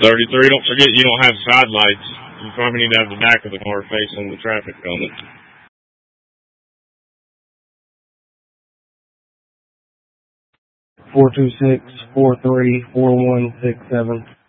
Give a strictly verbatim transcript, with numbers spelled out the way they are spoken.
thirty-three, don't forget you don't have side lights. You probably need to have the back of the car facing the traffic coming. four two six, four three, four one six seven.